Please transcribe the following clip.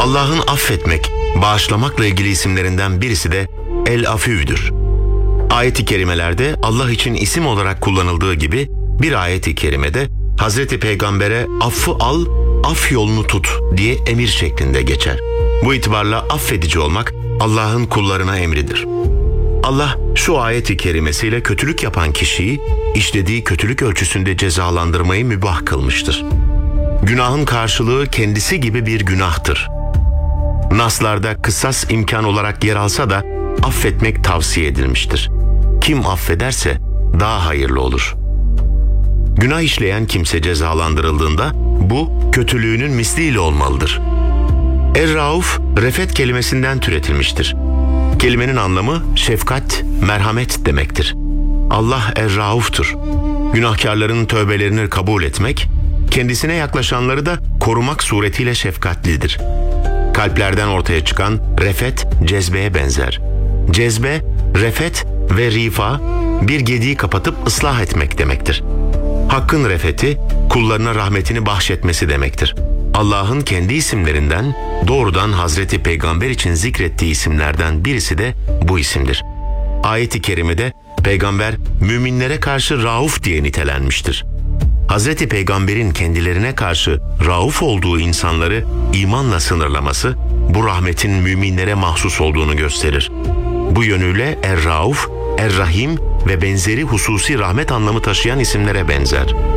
Allah'ın affetmek, bağışlamakla ilgili isimlerinden birisi de El-Afüv'dür. Ayet-i kerimelerde Allah için isim olarak kullanıldığı gibi bir ayet-i kerimede Hazreti Peygamber'e affı al, af yolunu tut diye emir şeklinde geçer. Bu itibarla affedici olmak Allah'ın kullarına emridir. Allah şu ayet-i kerimesiyle kötülük yapan kişiyi işlediği kötülük ölçüsünde cezalandırmayı mübah kılmıştır. Günahın karşılığı kendisi gibi bir günahtır. Naslarda kısas imkan olarak yer alsa da affetmek tavsiye edilmiştir. Kim affederse daha hayırlı olur. Günah işleyen kimse cezalandırıldığında bu kötülüğünün misliyle olmalıdır. Er-Rauf, refet kelimesinden türetilmiştir. Kelimenin anlamı şefkat, merhamet demektir. Allah Er-Rauf'tur. Günahkarların tövbelerini kabul etmek, kendisine yaklaşanları da korumak suretiyle şefkatlidir. Kalplerden ortaya çıkan refet, cezbeye benzer. Cezbe, refet ve rifa, bir gediği kapatıp ıslah etmek demektir. Hakkın refeti, kullarına rahmetini bahşetmesi demektir. Allah'ın kendi isimlerinden doğrudan Hazreti Peygamber için zikrettiği isimlerden birisi de bu isimdir. Ayet-i kerimede Peygamber müminlere karşı Rauf diye nitelenmiştir. Hazreti Peygamber'in kendilerine karşı rauf olduğu insanları imanla sınırlaması bu rahmetin müminlere mahsus olduğunu gösterir. Bu yönüyle Er-Rauf, Er-Rahim ve benzeri hususi rahmet anlamı taşıyan isimlere benzer.